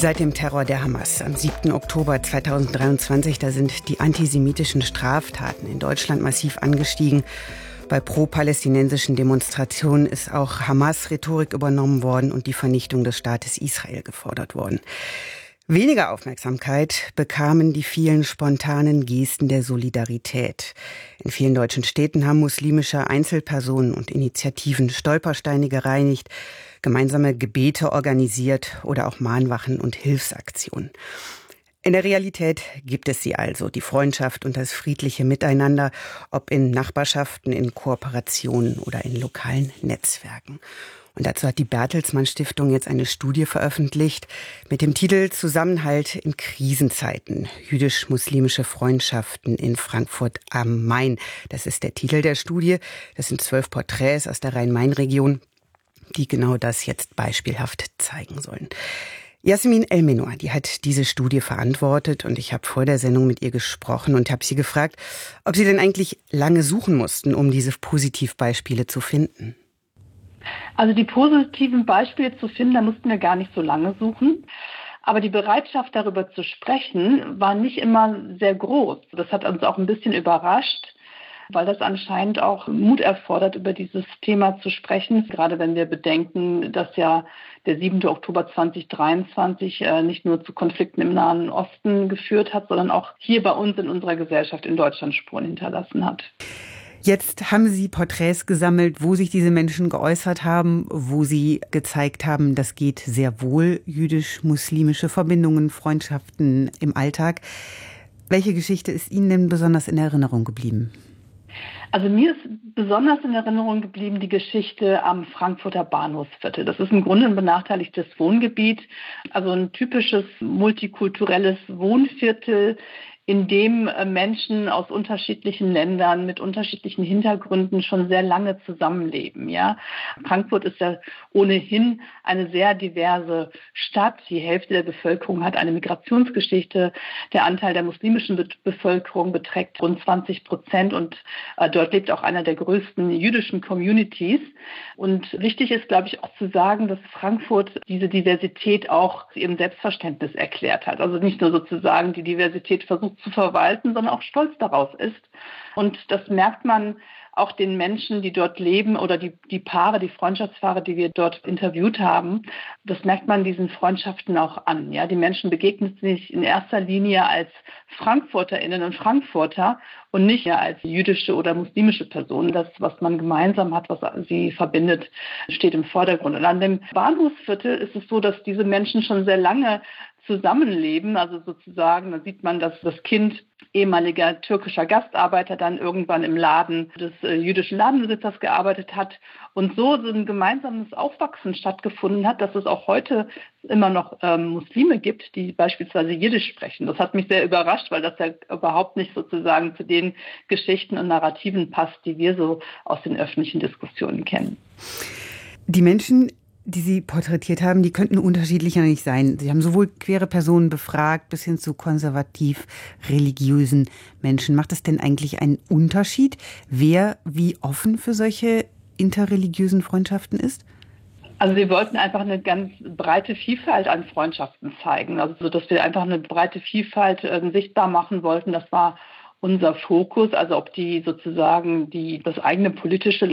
Seit dem Terror der Hamas am 7. Oktober 2023, da sind die antisemitischen Straftaten in Deutschland massiv angestiegen. Bei pro-palästinensischen Demonstrationen ist auch Hamas-Rhetorik übernommen worden und die Vernichtung des Staates Israel gefordert worden. Weniger Aufmerksamkeit bekamen die vielen spontanen Gesten der Solidarität. In vielen deutschen Städten haben muslimische Einzelpersonen und Initiativen Stolpersteine gereinigt, gemeinsame Gebete organisiert oder auch Mahnwachen und Hilfsaktionen. In der Realität gibt es sie also, die Freundschaft und das friedliche Miteinander, ob in Nachbarschaften, in Kooperationen oder in lokalen Netzwerken. Und dazu hat die Bertelsmann Stiftung jetzt eine Studie veröffentlicht mit dem Titel Zusammenhalt in Krisenzeiten. Jüdisch-muslimische Freundschaften in Frankfurt am Main. Das ist der Titel der Studie. Das sind 12 Porträts aus der Rhein-Main-Region, die genau das jetzt beispielhaft zeigen sollen. Jasmin Elmenor, die hat diese Studie verantwortet und ich habe vor der Sendung mit ihr gesprochen und habe sie gefragt, ob sie denn eigentlich lange suchen mussten, um diese Positivbeispiele zu finden. Also die positiven Beispiele zu finden, da mussten wir gar nicht so lange suchen. Aber die Bereitschaft, darüber zu sprechen, war nicht immer sehr groß. Das hat uns auch ein bisschen überrascht, weil das anscheinend auch Mut erfordert, über dieses Thema zu sprechen. Gerade wenn wir bedenken, dass ja der 7. Oktober 2023 nicht nur zu Konflikten im Nahen Osten geführt hat, sondern auch hier bei uns in unserer Gesellschaft in Deutschland Spuren hinterlassen hat. Jetzt haben Sie Porträts gesammelt, wo sich diese Menschen geäußert haben, wo sie gezeigt haben, das geht sehr wohl, jüdisch-muslimische Verbindungen, Freundschaften im Alltag. Welche Geschichte ist Ihnen denn besonders in Erinnerung geblieben? Also mir ist besonders in Erinnerung geblieben die Geschichte am Frankfurter Bahnhofsviertel. Das ist im Grunde ein benachteiligtes Wohngebiet, also ein typisches multikulturelles Wohnviertel, in dem Menschen aus unterschiedlichen Ländern mit unterschiedlichen Hintergründen schon sehr lange zusammenleben. Ja, Frankfurt ist ja ohnehin eine sehr diverse Stadt. Die Hälfte der Bevölkerung hat eine Migrationsgeschichte. Der Anteil der muslimischen Bevölkerung beträgt rund 20% und dort lebt auch einer der größten jüdischen Communities. Und wichtig ist, glaube ich, auch zu sagen, dass Frankfurt diese Diversität auch zu ihrem Selbstverständnis erklärt hat. Also nicht nur sozusagen die Diversität versucht zu verwalten, sondern auch stolz darauf ist. Und das merkt man auch den Menschen, die dort leben oder die Paare, die Freundschaftspaare, die wir dort interviewt haben. Das merkt man diesen Freundschaften auch an. Ja, die Menschen begegnen sich in erster Linie als FrankfurterInnen und Frankfurter und nicht ja als jüdische oder muslimische Personen. Das, was man gemeinsam hat, was sie verbindet, steht im Vordergrund. Und an dem Bahnhofsviertel ist es so, dass diese Menschen schon sehr lange zusammenleben, also sozusagen, da sieht man, dass das Kind ehemaliger türkischer Gastarbeiter dann irgendwann im Laden des jüdischen Ladenbesitzers gearbeitet hat und so ein gemeinsames Aufwachsen stattgefunden hat, dass es auch heute immer noch Muslime gibt, die beispielsweise Jiddisch sprechen. Das hat mich sehr überrascht, weil das ja überhaupt nicht sozusagen zu den Geschichten und Narrativen passt, die wir so aus den öffentlichen Diskussionen kennen. Die Menschen, die Sie porträtiert haben, die könnten unterschiedlicher nicht sein. Sie haben sowohl queere Personen befragt bis hin zu konservativ-religiösen Menschen. Macht es denn eigentlich einen Unterschied, wer wie offen für solche interreligiösen Freundschaften ist? Also wir wollten einfach eine ganz breite Vielfalt an Freundschaften zeigen. Also so, dass wir einfach eine breite Vielfalt sichtbar machen wollten. Das war unser Fokus. Also ob die sozusagen das eigene politische